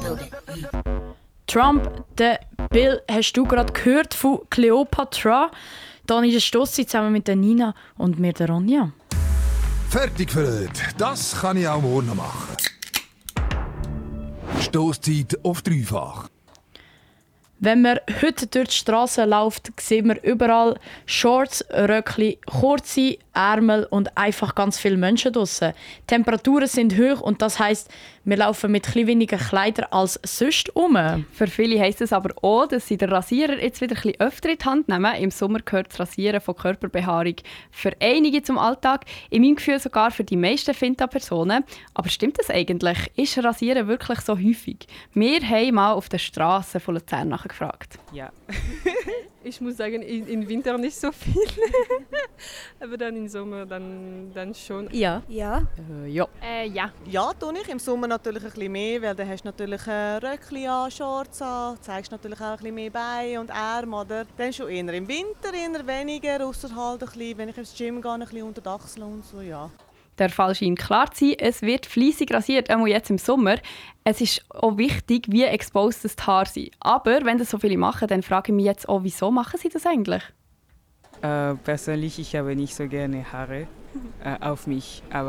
Trump, der Bill, hast du gerade gehört von Cleopatra? Dann ist es Stossi zusammen mit der Nina und mir der Ronja. Fertig für heute. Das kann ich auch morgen noch machen. Stosszeit auf dreifach. Wenn man heute durch die Straße läuft, sieht man überall Shorts, Röckli, kurze Ärmel und einfach ganz viele Menschen draussen. Die Temperaturen sind hoch und das heisst, wir laufen mit etwas weniger Kleidern als sonst um. Für viele heisst es aber auch, dass sie den Rasierer jetzt wieder etwas öfter in die Hand nehmen. Im Sommer gehört das Rasieren von Körperbehaarung für einige zum Alltag. In meinem Gefühl sogar für die meisten Finta-Personen. Aber stimmt das eigentlich? Ist Rasieren wirklich so häufig? Wir haben mal auf der Straße von Luzern nachgefragt. Ja. Ich muss sagen, im Winter nicht so viel. Aber dann im Sommer dann schon. Ja. Ja. Ja. Ja, tue ich. Im Sommer natürlich ein bisschen mehr, weil dann hast du natürlich Röckli an, Shorts an, zeigst natürlich auch ein bisschen mehr Beine und Arme, oder? Dann schon eher im Winter, eher weniger, ausser halt ein bisschen, wenn ich ins Gym gehe, ein bisschen unter die Achseln und so, ja. Der Fall scheint klar zu sein. Es wird fleissig rasiert, auch jetzt im Sommer. Es ist auch wichtig, wie exposed das die Haare sind. Aber wenn das so viele machen, dann frage ich mich jetzt auch, wieso machen sie das eigentlich? Persönlich, ich habe nicht so gerne Haare auf mich, aber